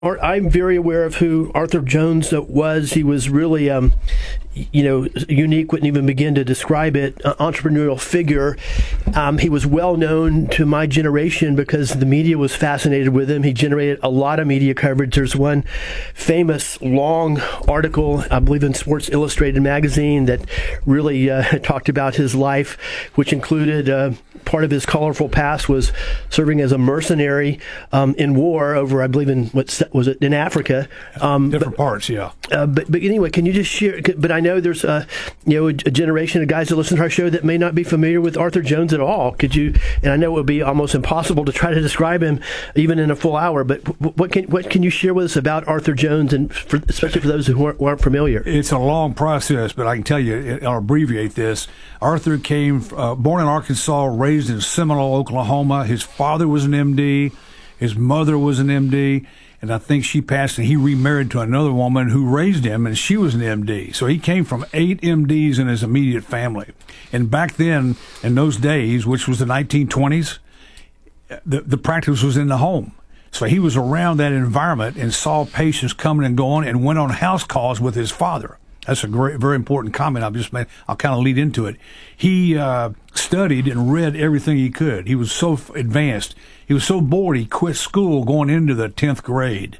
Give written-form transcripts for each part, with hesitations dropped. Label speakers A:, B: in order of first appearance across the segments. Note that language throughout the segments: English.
A: I'm very aware of who Arthur Jones was. He was really, unique. Wouldn't even begin to describe it. Entrepreneurial figure. He was well known to my generation because the media was fascinated with him. He generated a lot of media coverage. There's one famous long article, I believe, in Sports Illustrated magazine that really talked about his life, which included part of his colorful past was serving as a mercenary in war over, I believe, in Africa?
B: Different parts, yeah.
A: But anyway, can you just share? But I know there's a generation of guys that listen to our show that may not be familiar with Arthur Jones at all. Could you? And I know it would be almost impossible to try to describe him even in a full hour. But what can you share with us about Arthur Jones, and especially for those who aren't familiar?
B: It's a long process, but I can tell you, I'll abbreviate this. Arthur came born in Arkansas, raised in Seminole, Oklahoma. His father was an MD. His mother was an MD. And I think she passed, and he remarried to another woman who raised him, and she was an MD. So he came from 8 MDs in his immediate family. And back then, in those days, which was the 1920s, the practice was in the home. So he was around that environment and saw patients coming and going and went on house calls with his father. That's a very important comment I've just made. I'll kind of lead into it. He studied and read everything he could. He was so advanced. He was so bored he quit school going into the 10th grade.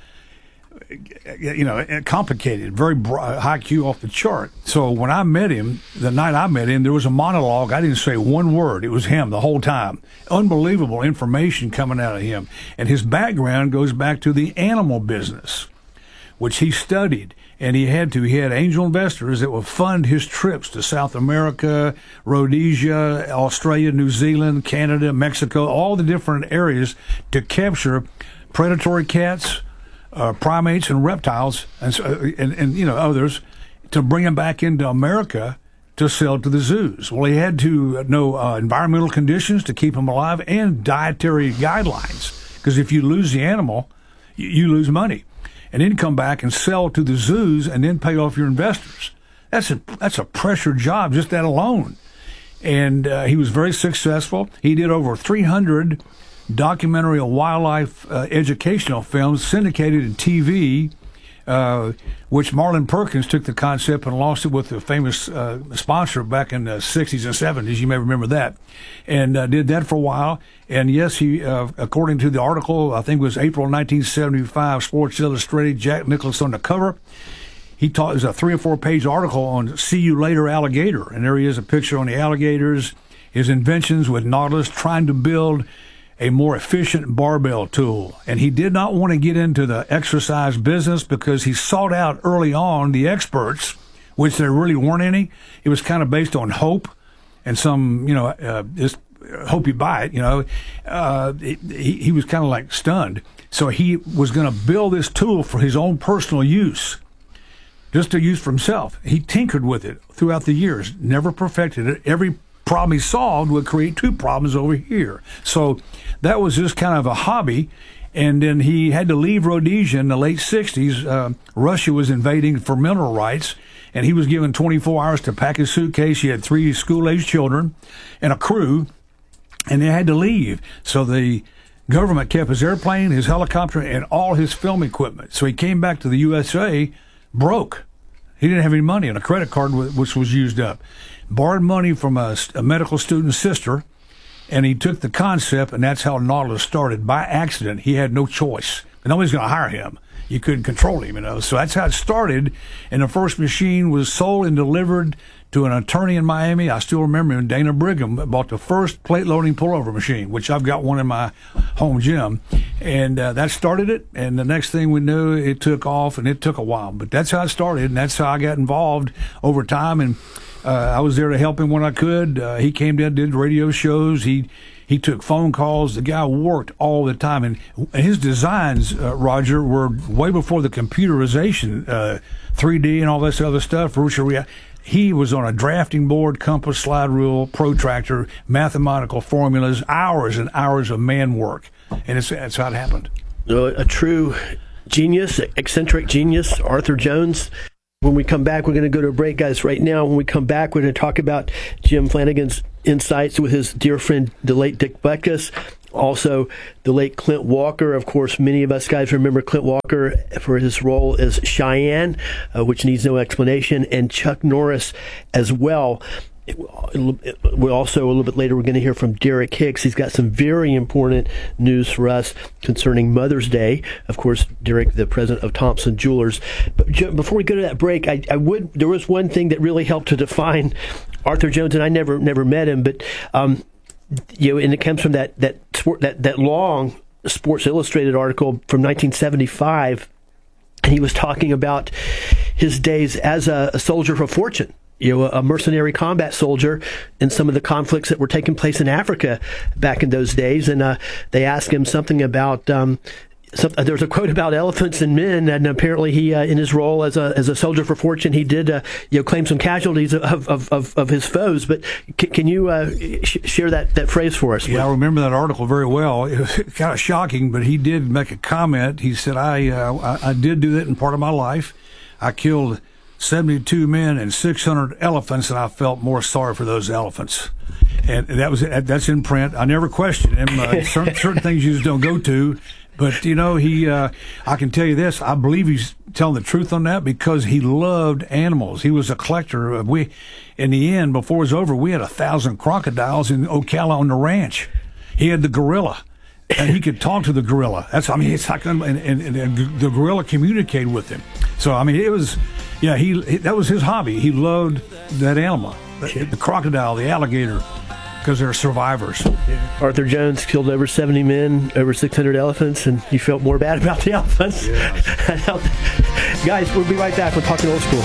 B: Complicated, very high Q off the chart. So when I met him, the night I met him, there was a monologue. I didn't say one word. It was him the whole time. Unbelievable information coming out of him. And his background goes back to the animal business, which he studied. And he had angel investors that would fund his trips to South America, Rhodesia, Australia, New Zealand, Canada, Mexico, all the different areas to capture predatory cats, primates, and reptiles, and others, to bring them back into America to sell to the zoos. Well, he had to know environmental conditions to keep them alive and dietary guidelines, because if you lose the animal, you lose money. And then come back and sell to the zoos and then pay off your investors. That's a pressure job, just that alone. And he was very successful. He did over 300 documentary and wildlife educational films syndicated in TV, which Marlin Perkins took the concept and launched it with the famous sponsor back in the 60s and 70s. You may remember that. And did that for a while. And yes, he, according to the article, I think it was April 1975, Sports Illustrated, Jack Nicklaus on the cover. It was a 3 or 4 page article on See You Later Alligator. And there he is, a picture on the alligators, his inventions with Nautilus, trying to build a more efficient barbell tool. And he did not want to get into the exercise business because he sought out early on the experts, which there really weren't any. It was kind of based on hope and some, just hope you buy it, He was kind of like stunned. So he was going to build this tool for his own personal use, just to use for himself. He tinkered with it throughout the years, never perfected it. Every problem he solved would create 2 problems over here. So that was just kind of a hobby. And then he had to leave Rhodesia in the late 60s. Russia was invading for mineral rights, and he was given 24 hours to pack his suitcase. He had 3 school-aged children and a crew, and they had to leave. So the government kept his airplane, his helicopter, and all his film equipment. So he came back to the USA broke. He didn't have any money, and a credit card which was used up. Borrowed money from a medical student's sister, and he took the concept, and that's how Nautilus started. By accident, he had no choice. Nobody's going to hire him. You couldn't control him, So that's how it started, and the first machine was sold and delivered to an attorney in Miami. I still remember when Dana Brigham bought the first plate-loading pullover machine, which I've got one in my home gym. And that started it, and the next thing we knew, it took off, and it took a while. But that's how it started, and that's how I got involved over time. And I was there to help him when I could. He came down, did radio shows. He took phone calls. The guy worked all the time. And his designs, Roger, were way before the computerization, 3D and all this other stuff, virtual reality. He was on a drafting board, compass, slide rule, protractor, mathematical formulas, hours and hours of man work. And that's how it happened.
A: A true genius, eccentric genius, Arthur Jones. When we come back, we're going to go to a break, guys. Right now, when we come back, we're going to talk about Jim Flanagan's insights with his dear friend, the late Dick Butkus. Also, the late Clint Walker. Of course, many of us guys remember Clint Walker for his role as Cheyenne, which needs no explanation, and Chuck Norris as well. We're also, a little bit later, we're going to hear from Derek Hicks. He's got some very important news for us concerning Mother's Day. Of course, Derek, the president of Thompson Jewelers. But before we go to that break, there was one thing that really helped to define Arthur Jones, and I never met him, but and it comes from that long Sports Illustrated article from 1975, and he was talking about his days as a soldier for fortune. A mercenary combat soldier in some of the conflicts that were taking place in Africa back in those days. And they asked him something about, there's a quote about elephants and men, and apparently he, in his role as a soldier for fortune, he did, claim some casualties of his foes. But can you share that phrase for us?
B: Yeah, I remember that article very well. It was kind of shocking, but he did make a comment. He said, I did do that in part of my life. I killed 72 men and 600 elephants, and I felt more sorry for those elephants. And that's in print. I never questioned him. Certain things you just don't go to. But, I can tell you this. I believe he's telling the truth on that because he loved animals. He was a collector. In the end, before it was over, we had 1,000 crocodiles in Ocala on the ranch. He had the gorilla. And he could talk to the gorilla. It's like, and the gorilla communicated with him. So, it was, that was his hobby. He loved that animal, the crocodile, the alligator, because they're survivors.
A: Arthur Jones killed over 70 men, over 600 elephants, and you felt more bad about the elephants.
B: Yeah.
A: Guys, we'll be right back. We're talking old school.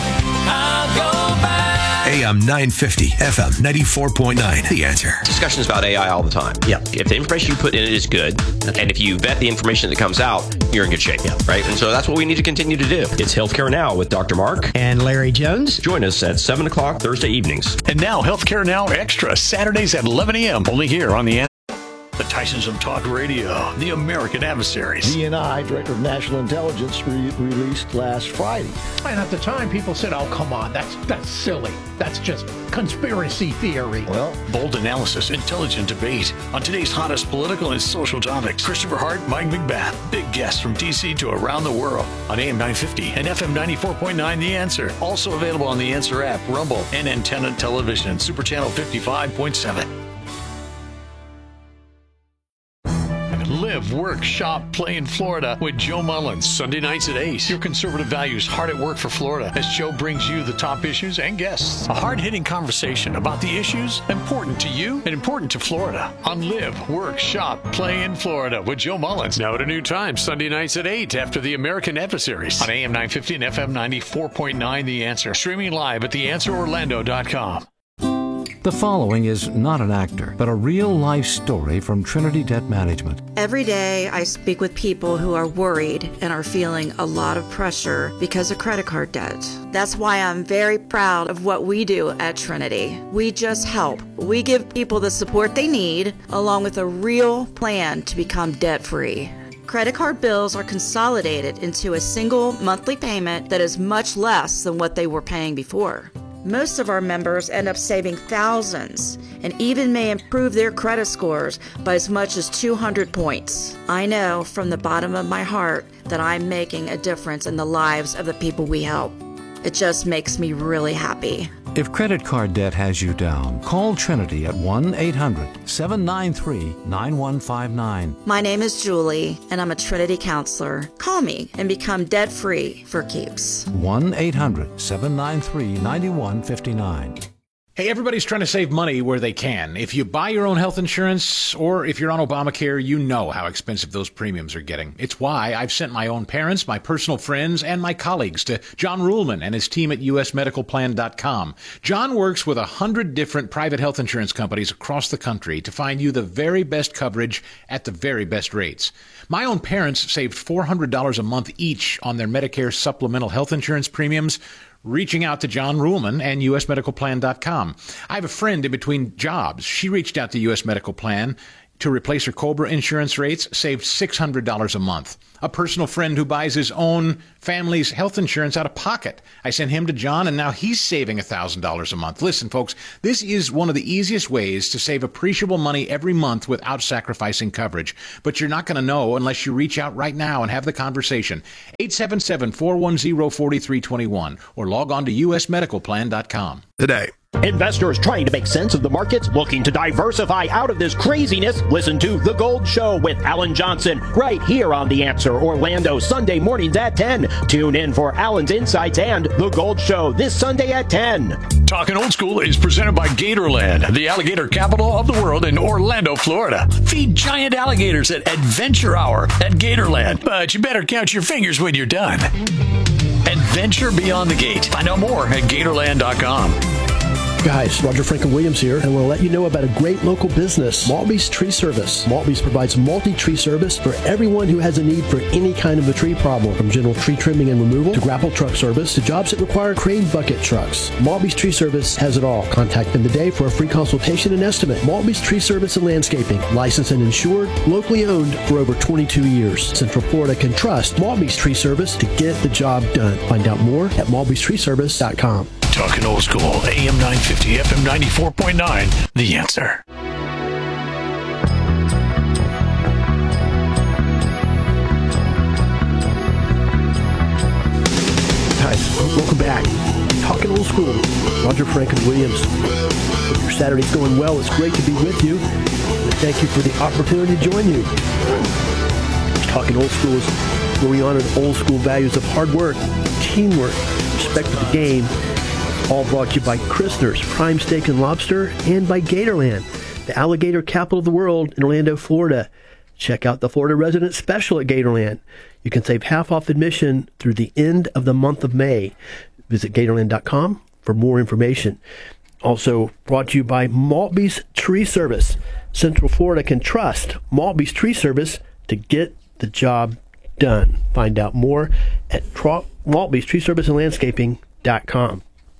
C: AM 950, FM 94.9. The Answer.
D: Discussions about AI all the time.
A: Yeah.
D: If the information you put in it is good, and if you vet the information that comes out, you're in good shape.
A: Yeah.
D: Right? And so that's what we need to continue to do. It's Healthcare Now with Dr. Mark
E: and Larry Jones.
D: Join us at 7 o'clock Thursday evenings.
F: And now Healthcare Now Extra, Saturdays at 11 a.m. only here on the The Tysons of Talk Radio, the American Adversaries.
G: DNI, Director of National Intelligence, released last Friday.
H: And at the time, people said, oh, come on, that's silly. That's just conspiracy theory.
G: Well,
F: bold analysis, intelligent debate on today's hottest political and social topics. Christopher Hart, Mike McBath, big guests from D.C. to around the world on AM 950 and FM 94.9 The Answer. Also available on the Answer app, Rumble, and Antenna Television, Super Channel 55.7. Live, work, shop, play in Florida with Joe Mullins. Sunday nights at 8. Your conservative values hard at work for Florida as Joe brings you the top issues and guests. A hard-hitting conversation about the issues important to you and important to Florida on Live, Work, Shop, Play in Florida with Joe Mullins. Now at a new time, Sunday nights at 8 after the American Adversaries on AM 950 and FM 94.9 The Answer. Streaming live at theanswerorlando.com.
I: The following is not an actor, but a real-life story from Trinity Debt Management.
J: Every day I speak with people who are worried and are feeling a lot of pressure because of credit card debt. That's why I'm very proud of what we do at Trinity. We just help. We give people the support they need, along with a real plan to become debt-free. Credit card bills are consolidated into a single monthly payment that is much less than what they were paying before. Most of our members end up saving thousands and even may improve their credit scores by as much as 200 points. I know from the bottom of my heart that I'm making a difference in the lives of the people we help. It just makes me really happy.
I: If credit card debt has you down, call Trinity at 1-800-793-9159.
J: My name is Julie, and I'm a Trinity counselor. Call me and become debt-free for keeps.
I: 1-800-793-9159.
K: Hey, everybody's trying to save money where they can. If you buy your own health insurance or if you're on Obamacare, you know how expensive those premiums are getting. It's why I've sent my own parents, my personal friends, and my colleagues to John Ruhlman and his team at usmedicalplan.com. John works with 100 different private health insurance companies across the country to find you the very best coverage at the very best rates. My own parents saved $400 a month each on their Medicare supplemental health insurance premiums, reaching out to John Ruhlman and usmedicalplan.com. I have a friend in between jobs. She reached out to US Medical Plan to replace her Cobra insurance rates saved $600 a month. A personal friend who buys his own family's health insurance out of pocket. I sent him to John, and now he's saving $1,000 a month. Listen, folks, this is one of the easiest ways to save appreciable money every month without sacrificing coverage. But you're not going to know unless you reach out right now and have the conversation. 877-410-4321 or log on to usmedicalplan.com.
C: Today.
E: Investors trying to make sense of the markets, looking to diversify out of this craziness. Listen to The Gold Show with Alan Johnson right here on The Answer Orlando, Sunday mornings at 10. Tune in for Alan's Insights and The Gold Show this Sunday at 10.
F: Talking Old School is presented by Gatorland, the alligator capital of the world in Orlando, Florida. Feed giant alligators at Adventure Hour at Gatorland, but you better count your fingers when you're done. Adventure beyond the gate. Find out more at Gatorland.com.
A: Guys, Roger Franklin Williams here, and I want to let you know about a great local business, Maltby's Tree Service. Maltby's provides multi-tree service for everyone who has a need for any kind of a tree problem, from general tree trimming and removal to grapple truck service to jobs that require crane bucket trucks. Maltby's Tree Service has it all. Contact them today for a free consultation and estimate. Maltby's Tree Service and Landscaping, licensed and insured, locally owned for over 22 years. Central Florida can trust Maltby's Tree Service to get the job done. Find out more at malbystreeservice.com.
F: Talking Old School, AM 950, FM 94.9, The Answer.
A: Guys, welcome back. Talking Old School, Roger Franklin Williams. Hope your Saturday's going well. It's great to be with you. And thank you for the opportunity to join you. Talking Old School is where we honor the old school values of hard work, teamwork, respect for the game. All brought to you by Christner's Prime Steak and Lobster and by Gatorland, the alligator capital of the world in Orlando, Florida. Check out the Florida Resident Special at Gatorland. You can save half off admission through the end of the month of May. Visit Gatorland.com for more information. Also brought to you by Maltby's Tree Service. Central Florida can trust Maltby's Tree Service to get the job done. Find out more at Maltby's Tree Service and Landscaping.com.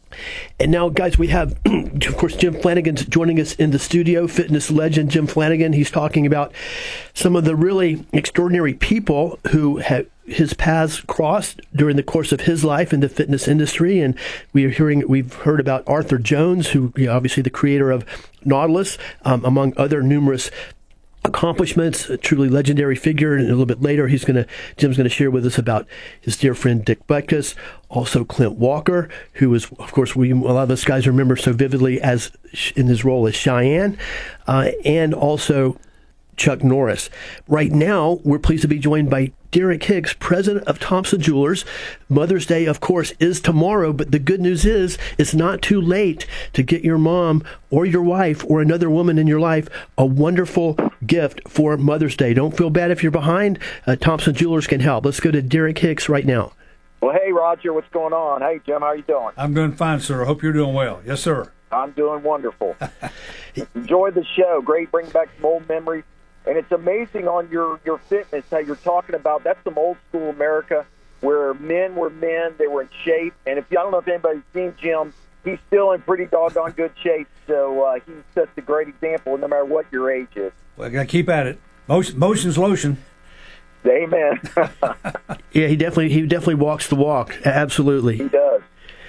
A: And now, guys, we have, of course, Jim Flanagan's joining us in the studio, fitness legend Jim Flanagan. He's talking about some of the really extraordinary people who have his paths crossed during the course of his life in the fitness industry. And we've heard about Arthur Jones, who obviously the creator of Nautilus, among other numerous accomplishments, a truly legendary figure. And a little bit later, Jim's going to share with us about his dear friend Dick Butkus, also Clint Walker, who is, of course, a lot of us guys remember so vividly as in his role as Cheyenne, and also Chuck Norris. Right now, we're pleased to be joined by Derek Hicks, president of Thompson Jewelers. Mother's Day, of course, is tomorrow, but the good news is it's not too late to get your mom or your wife or another woman in your life a wonderful gift for Mother's Day. Don't feel bad if you're behind. Thompson Jewelers can help. Let's go to Derek Hicks right now.
L: Well, hey, Roger, what's going on? Hey, Jim, how you doing?
B: I'm doing fine, sir. I hope you're doing well. Yes, sir.
L: I'm doing wonderful. Enjoyed the show. Great, bring back some old memories. And it's amazing on your fitness, how you're talking about, that's some old school America where men were men, they were in shape. And I don't know if anybody's seen Jim, he's still in pretty doggone good shape. So he sets a great example no matter what your age is.
B: Well, I got to keep at it. Motion's lotion.
L: Amen.
A: Yeah, he definitely walks the walk. Absolutely.
L: He does.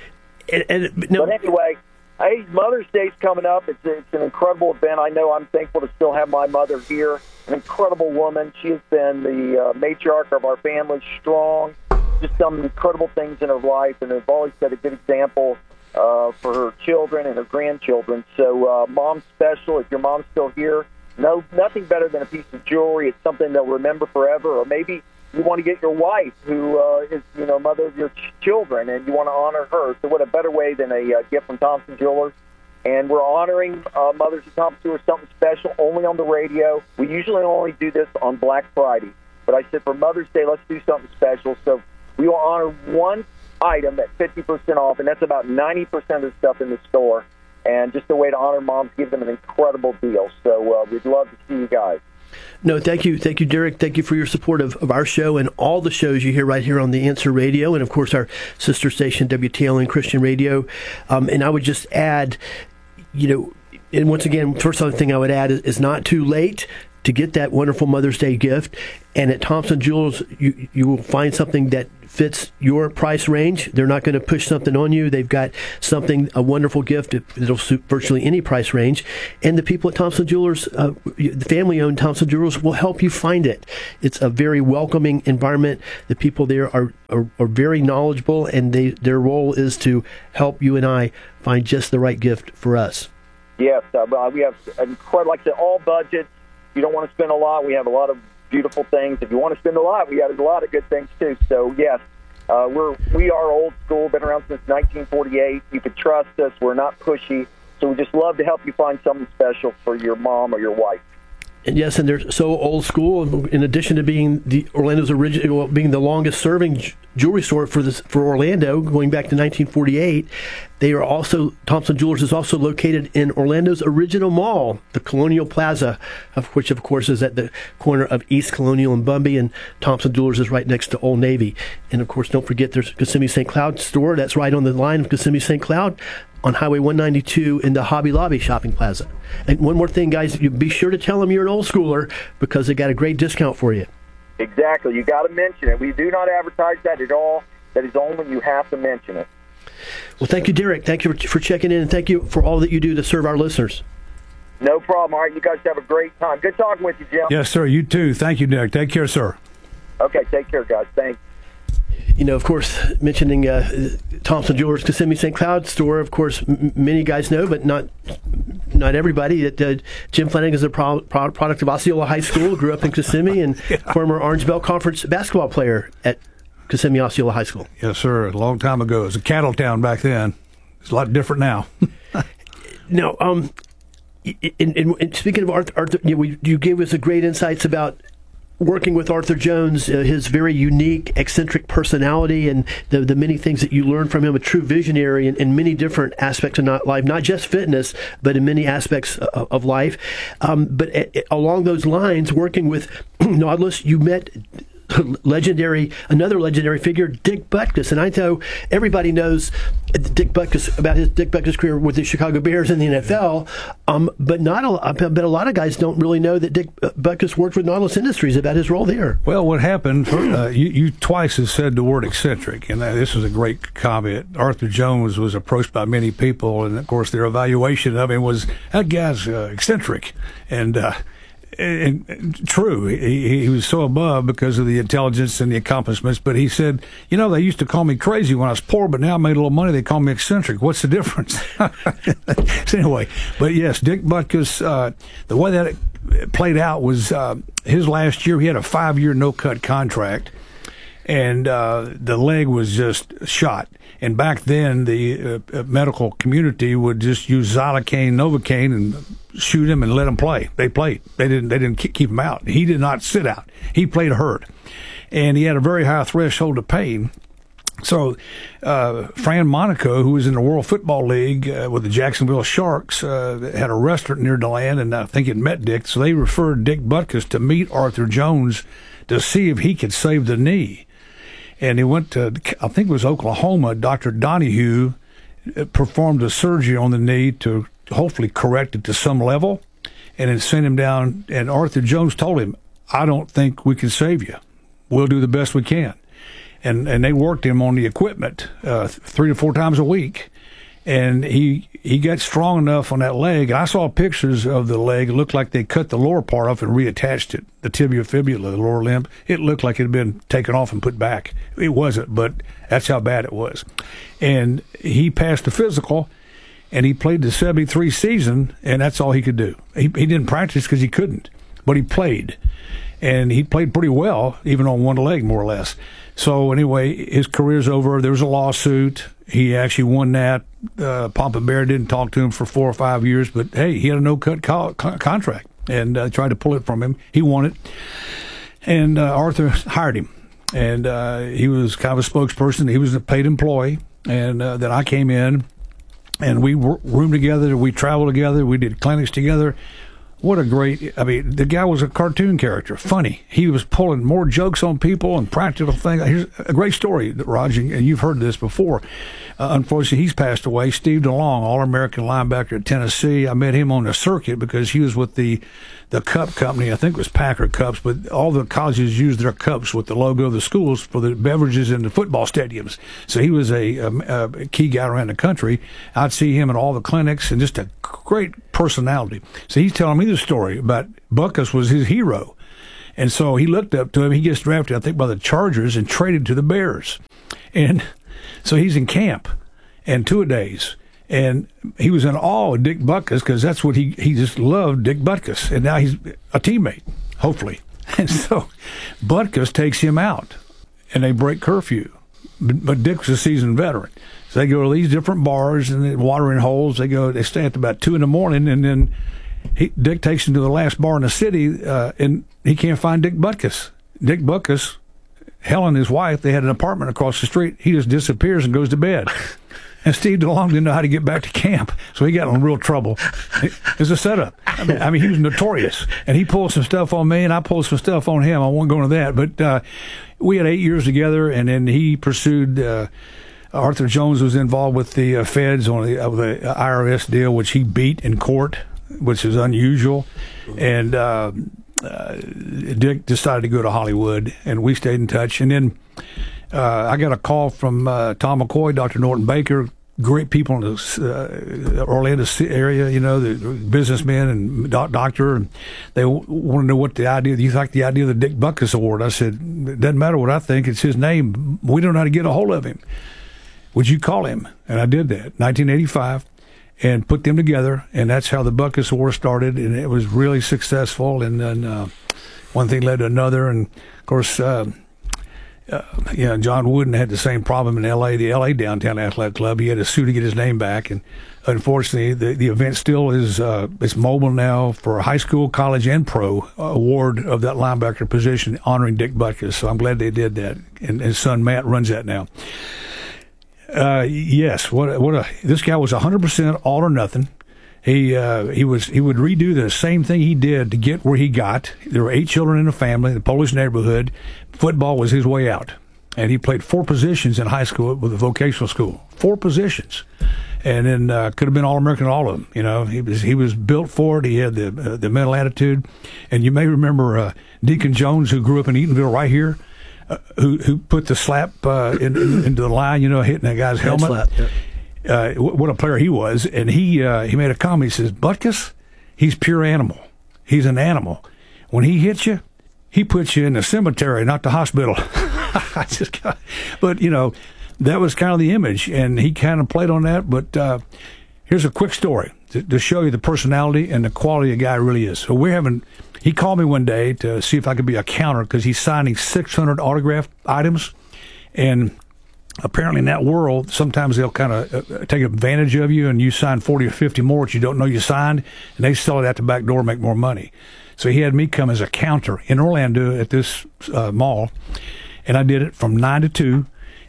A: But
L: anyway, hey, Mother's Day's coming up. It's an incredible event. I know I'm thankful to still have my mother here. An incredible woman. She has been the matriarch of our family, strong, just done incredible things in her life, and has always set a good example for her children and her grandchildren. So Mom's Special, if your mom's still here, no, nothing better than a piece of jewelry. It's something they'll remember forever. Or maybe you want to get your wife, who is, mother of your children, and you want to honor her. So what a better way than a gift from Thompson Jewelers. And we're honoring mothers of Thompson Jewelers, something special, only on the radio. We usually only do this on Black Friday. But I said for Mother's Day, let's do something special. So we will honor one item at 50% off, and that's about 90% of the stuff in the store. And just a way to honor moms, give them an incredible deal. So we'd love to see you guys.
A: No, thank you, Derek. Thank you for your support of our show and all the shows you hear right here on The Answer Radio, and of course our sister station WTLN Christian Radio. And I would just add, and once again, first other thing I would add is not too late to get that wonderful Mother's Day gift. And at Thompson Jewelers, you will find something that fits your price range. They're not going to push something on you. They've got a wonderful gift that'll suit virtually any price range. And the people at Thompson Jewelers, the family-owned Thompson Jewelers, will help you find it. It's a very welcoming environment. The people there are very knowledgeable, and their role is to help you and I find just the right gift for us. Yes,
L: we have incredible, like I said, all budgets. You don't want to spend a lot. We have a lot of beautiful things. If you want to spend a lot, we have a lot of good things too. So yes, we are old school. Been around since 1948. You can trust us. We're not pushy. So we just love to help you find something special for your mom or your wife.
A: And yes, and they're so old school. In addition to being Orlando's original, being the longest serving jewelry store for Orlando, going back to 1948, they are also Thompson Jewelers is also located in Orlando's original mall, the Colonial Plaza, which of course is at the corner of East Colonial and Bumby, and Thompson Jewelers is right next to Old Navy. And of course, don't forget there's Kissimmee St. Cloud store that's right on the line of Kissimmee St. Cloud, on Highway 192 in the Hobby Lobby shopping plaza. And one more thing, guys, you be sure to tell them you're an old schooler, because they got a great discount for you.
L: Exactly. You got to mention it. We do not advertise that at all. That is only you have to mention it.
A: Well, thank you, Derek. Thank you for checking in, and thank you for all that you do to serve our listeners.
L: No problem. All right, you guys have a great time. Good talking with you, Jim.
B: Yes, sir. You too. Thank you, Derek. Take care, sir.
L: Okay, take care, guys. Thanks.
A: You know, of course, mentioning Thompson Jewelers Kissimmee St. Cloud store, of course, many guys know, but not everybody, that Jim Flanagan is a product of Osceola High School, grew up in Kissimmee, and former Orange Belt Conference basketball player at Kissimmee Osceola High School.
B: Yes, sir. A long time ago. It was a cattle town back then. It's a lot different now.
A: No, and speaking of Arthur, you gave us a great insights about working with Arthur Jones, his very unique, eccentric personality, and the many things that you learned from him, a true visionary in many different aspects of life, not just fitness, but in many aspects of life. But along those lines, working with Nautilus, you met another legendary figure, Dick Butkus. And I know everybody knows Dick Butkus career with the Chicago Bears in the NFL, but a lot of guys don't really know that Dick Butkus worked with Nautilus Industries, about his role there.
B: Well, what happened, you twice have said the word eccentric, and this was a great comment. Arthur Jones was approached by many people, and of course their evaluation of him was, that guy's eccentric. And true, he was so above because of the intelligence and the accomplishments. But he said, they used to call me crazy when I was poor, but now I made a little money, they call me eccentric. What's the difference? So anyway, but yes, Dick Butkus, the way that it played out was his last year, he had a 5-year no-cut contract, and the leg was just shot. And back then, the medical community would just use Xylocaine, Novocaine, and shoot him and let him play. They played. They didn't keep him out. He did not sit out. He played hurt, and he had a very high threshold of pain. So Fran Monaco, who was in the World Football League with the Jacksonville Sharks, had a restaurant near DeLand, and I think it met Dick. So they referred Dick Butkus to meet Arthur Jones to see if he could save the knee. And he went to, I think it was Oklahoma. Dr. Donahue performed a surgery on the knee to hopefully correct it to some level, and then sent him down. And Arthur Jones told him, I don't think we can save you. We'll do the best we can. And they worked him on the equipment 3 to 4 times a week. And he got strong enough on that leg. I saw pictures of the leg. It looked like they cut the lower part off and reattached it, the tibia fibula, the lower limb. It looked like it had been taken off and put back. It wasn't, but that's how bad it was. And he passed the physical, and he played the 73 season, and that's all he could do. He didn't practice because he couldn't, but he played. And he played pretty well, even on one leg, more or less. So anyway, his career's over. There was a lawsuit. He actually won that. Papa Bear didn't talk to him for 4 or 5 years, but hey, he had a no-cut contract, and tried to pull it from him. He won it, and Arthur hired him, and he was kind of a spokesperson. He was a paid employee, and then I came in, and we roomed together. We traveled together. We did clinics together. What a great, the guy was a cartoon character, funny. He was pulling more jokes on people and practical things. Here's a great story, Roger, and you've heard this before. Unfortunately, he's passed away. Steve DeLong, All-American linebacker at Tennessee. I met him on the circuit because he was with the the cup company. I think it was Packer Cups, but all the colleges used their cups with the logo of the schools for the beverages in the football stadiums. So he was a key guy around the country. I'd see him at all the clinics, and just a great personality. So he's telling me the story about Butkus was his hero. And so he looked up to him. He gets drafted, I think, by the Chargers and traded to the Bears. And so he's in camp and two-a-days. And he was in awe of Dick Butkus because that's what he just loved, Dick Butkus. And now he's a teammate, hopefully. And so Butkus takes him out, and they break curfew. But Dick's a seasoned veteran. So they go to these different bars and watering holes. They stay at about 2 a.m, and then Dick takes him to the last bar in the city, and he can't find Dick Butkus. Dick Butkus, Helen, his wife, they had an apartment across the street. He just disappears and goes to bed. And Steve DeLong didn't know how to get back to camp, so he got in real trouble. It was a setup. I mean, he was notorious, and he pulled some stuff on me, and I pulled some stuff on him. I won't go into that, but we had 8 years together, and then he pursued. Arthur Jones was involved with the feds on the IRS deal, which he beat in court, which is unusual, and Dick decided to go to Hollywood, and we stayed in touch, and then. I got a call from Tom McCoy, Dr. Norton Baker, great people in the Orlando area, the businessmen and doctor. And they want to know what the idea. Do you like the idea of the Dick Butkus Award? I said, it doesn't matter what I think. It's his name. We don't know how to get a hold of him. Would you call him? And I did that, 1985, and put them together. And that's how the Butkus Award started. And it was really successful. And then one thing led to another. And, of course, John Wooden had the same problem in L.A., the L.A. Downtown Athletic Club. He had to sue to get his name back, and unfortunately, the event still is it's mobile now for high school, college, and pro award of that linebacker position honoring Dick Butkus. So I'm glad they did that, and his son Matt runs that now. Yes, this guy was 100% all or nothing. He would redo the same thing he did to get where he got. There were 8 children in the family, the Polish neighborhood. Football was his way out. And he played 4 positions in high school with a vocational school. 4 positions. And then could have been All-American, all of them. He was built for it. He had the mental attitude. And you may remember Deacon Jones, who grew up in Eatonville right here, who put the slap into the line, hitting that guy's helmet. Slap, yeah. What a player he was. And he made a comment. He says, Butkus, he's pure animal. He's an animal. When he hits you, he puts you in the cemetery, not the hospital. But, that was kind of the image, and he kind of played on that. But here's a quick story to show you the personality and the quality of guy really is. So he called me one day to see if I could be a counter because he's signing 600 autograph items. And apparently in that world, sometimes they'll kind of take advantage of you, and you sign 40 or 50 more that you don't know you signed, and they sell it out the back door and make more money. So he had me come as a counter in Orlando at this mall, and I did it from 9 to 2.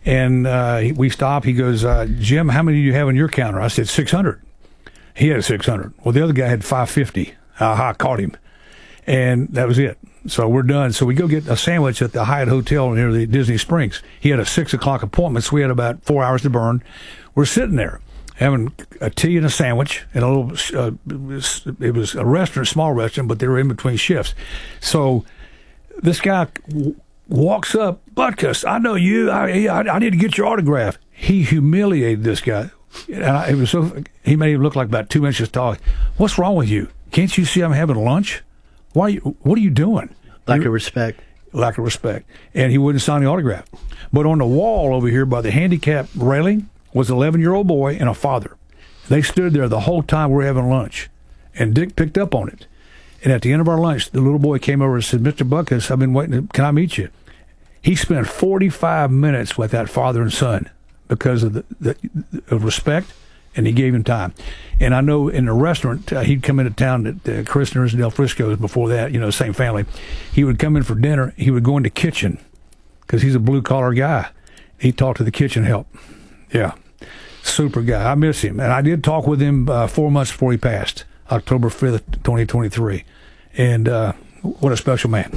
B: And we stopped. He goes, Jim, how many do you have on your counter? I said, 600. He had 600. Well, the other guy had 550. I caught him. And that was it. So we're done. So we go get a sandwich at the Hyatt Hotel near the Disney Springs. He had a 6 o'clock appointment, so we had about 4 hours to burn. We're sitting there having a tea and a sandwich, and a little. It was a restaurant, small restaurant, but they were in between shifts. So this guy walks up, Butkus, I know you. I need to get your autograph. He humiliated this guy, and it was so. He made him look like about 2 inches tall. What's wrong with you? Can't you see I'm having lunch? What are you doing?
A: Lack of respect.
B: Lack of respect. And he wouldn't sign the autograph. But on the wall over here by the handicap railing was an 11-year-old boy and a father. They stood there the whole time we were having lunch. And Dick picked up on it. And at the end of our lunch, the little boy came over and said, Mr. Butkus, I've been waiting. Can I meet you? He spent 45 minutes with that father and son because of the respect, and he gave him time. And I know in the restaurant, he'd come into town at Christner's and Del Frisco's before that, same family. He would come in for dinner. He would go in the kitchen because he's a blue-collar guy. He talked to the kitchen help. Yeah, super guy. I miss him. And I did talk with him 4 months before he passed, October 5th, 2023. And what a special man.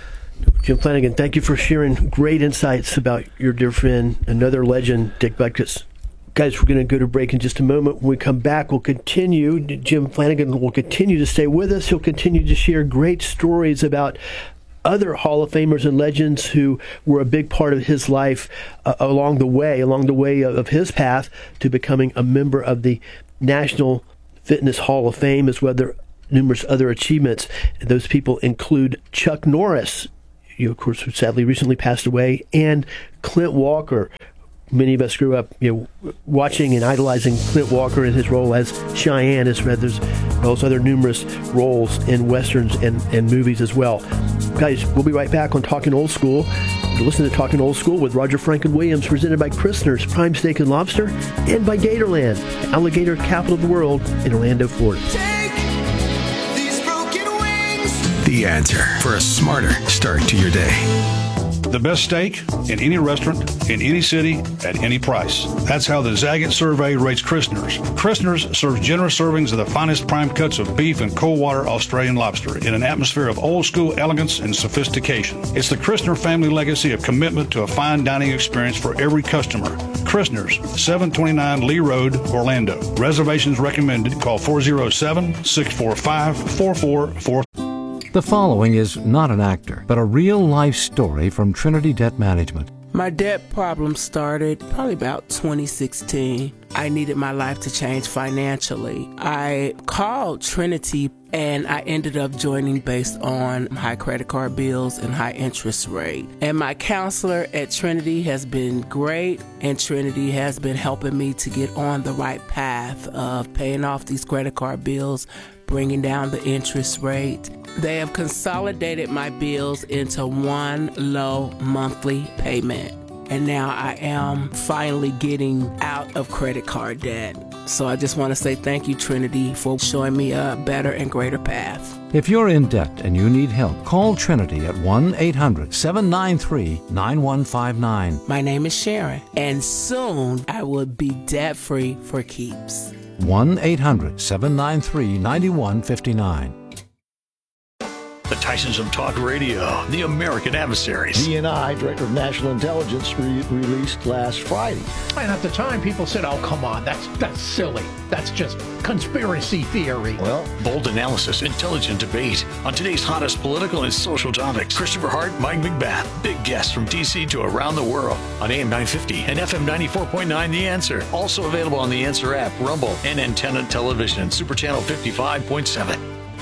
A: Jim Flanagan, thank you for sharing great insights about your dear friend, another legend, Dick Butkus. Guys, we're going to go to break in just a moment. When we come back, we'll continue. Jim Flanagan will continue to stay with us. He'll continue to share great stories about other Hall of Famers and legends who were a big part of his life along the way of his path to becoming a member of the National Fitness Hall of Fame, as well as numerous other achievements. Those people include Chuck Norris, of course, who sadly recently passed away, and Clint Walker. Many of us grew up, watching and idolizing Clint Walker in his role as Cheyenne, as well as those other numerous roles in westerns and movies as well. Guys, we'll be right back on Talking Old School. Listen to Talking Old School with Roger Franklin Williams, presented by Christner's Prime Steak and Lobster, and by Gatorland, alligator capital of the world in Orlando, Florida.
C: The Answer for a smarter start to your day.
B: The best steak in any restaurant, in any city, at any price. That's how the Zagat survey rates Christner's. Christner's serves generous servings of the finest prime cuts of beef and cold water Australian lobster in an atmosphere of old school elegance and sophistication. It's the Christner family legacy of commitment to a fine dining experience for every customer. Christner's, 729 Lee Road, Orlando. Reservations recommended. Call 407-645-4444.
I: The following is not an actor, but a real-life story from Trinity Debt Management.
M: My debt problem started probably about 2016. I needed my life to change financially. I called Trinity and I ended up joining based on high credit card bills and high interest rate. And my counselor at Trinity has been great, and Trinity has been helping me to get on the right path of paying off these credit card bills, bringing down the interest rate. They have consolidated my bills into one low monthly payment. And now I am finally getting out of credit card debt. So I just want to say thank you, Trinity, for showing me a better and greater path.
I: If you're in debt and you need help, call Trinity at 1-800-793-9159.
M: My name is Sharon, and soon I will be debt-free for keeps.
I: 1-800-793-9159.
F: The Tysons of Talk Radio, the American Adversaries.
G: DNI, Director of National Intelligence, released last Friday.
H: And at the time, people said, oh, come on, that's silly. That's just conspiracy theory.
F: Well, bold analysis, intelligent debate on today's hottest political and social topics. Christopher Hart, Mike McBath, big guests from D.C. to around the world on AM 950 and FM 94.9 The Answer. Also available on The Answer app, Rumble, and Antenna Television, Super Channel 55.7.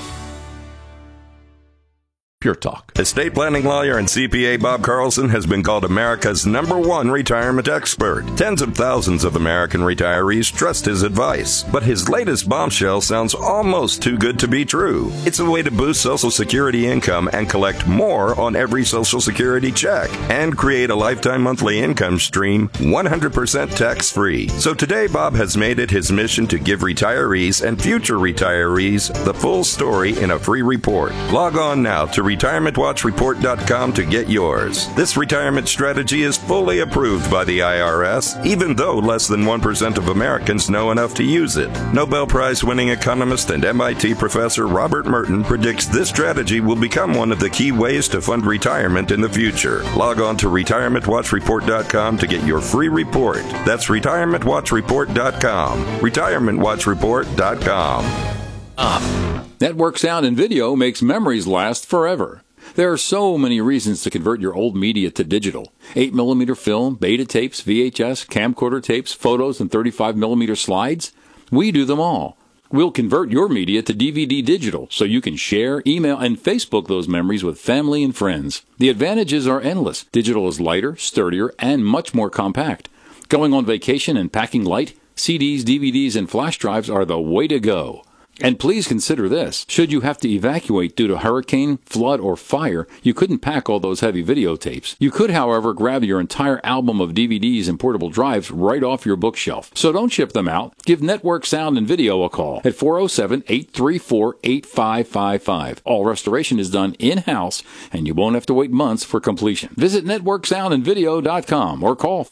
N: Pure Talk. Estate planning lawyer and CPA Bob Carlson has been called America's #1 retirement expert. Tens of thousands of American retirees trust his advice. But his latest bombshell sounds almost too good to be true. It's a way to boost Social Security income and collect more on every Social Security check and create a lifetime monthly income stream 100% tax-free. So today, Bob has made it his mission to give retirees and future retirees the full story in a free report. Log on now to RetirementWatchReport.com to get yours. This retirement strategy is fully approved by the IRS, even though less than 1% of Americans know enough to use it. Nobel Prize-winning economist and MIT professor Robert Merton predicts this strategy will become one of the key ways to fund retirement in the future. Log on to RetirementWatchReport.com to get your free report. That's RetirementWatchReport.com. RetirementWatchReport.com.
O: Network Sound and Video makes memories last forever. There are so many reasons to convert your old media to digital. 8mm film, beta tapes, VHS, camcorder tapes, photos, and 35mm slides. We do them all. We'll convert your media to DVD digital so you can share, email, and Facebook those memories with family and friends. The advantages are endless. Digital is lighter, sturdier, and much more compact. Going on vacation and packing light, CDs, DVDs, and flash drives are the way to go. And please consider this. Should you have to evacuate due to hurricane, flood, or fire, you couldn't pack all those heavy videotapes. You could, however, grab your entire album of DVDs and portable drives right off your bookshelf. So don't ship them out. Give Network Sound and Video a call at 407-834-8555. All restoration is done in-house, and you won't have to wait months for completion. Visit NetworkSoundandVideo.com or call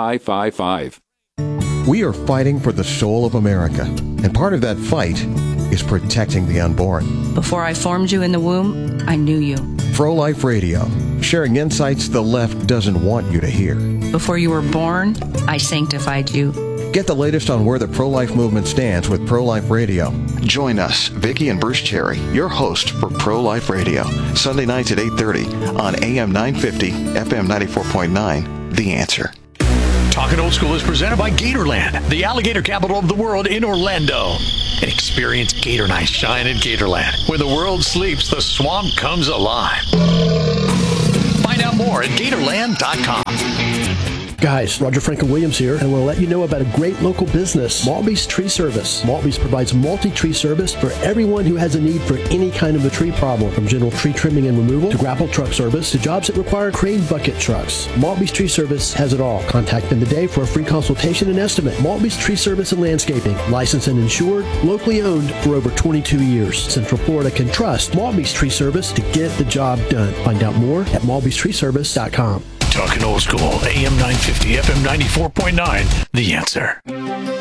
O: 407-834-8555.
P: We are fighting for the soul of America, and part of that fight is protecting the unborn.
Q: Before I formed you in the womb, I knew you.
P: Pro-Life Radio, sharing insights the left doesn't want you to hear.
Q: Before you were born, I sanctified you.
P: Get the latest on where the pro-life movement stands with Pro-Life Radio.
R: Join us, Vicki and Bruce Cherry, your host for Pro-Life Radio, Sunday nights at 8:30 on AM 950, FM 94.9, The Answer.
F: Talking Old School is presented by Gatorland, the alligator capital of the world in Orlando. And experience Gator Night shine in Gatorland. When the world sleeps, the swamp comes alive. Find out more at Gatorland.com.
A: Guys, Roger Franklin Williams here, and I want to let you know about a great local business, Maltby's Tree Service. Maltby's provides multi-tree service for everyone who has a need for any kind of a tree problem, from general tree trimming and removal to grapple truck service to jobs that require crane bucket trucks. Maltby's Tree Service has it all. Contact them today for a free consultation and estimate. Maltby's Tree Service and Landscaping, licensed and insured, locally owned for over 22 years. Central Florida can trust Maltby's Tree Service to get the job done. Find out more at malbystreeservice.com.
F: Talking Old School, AM 950, FM 94.9, The Answer.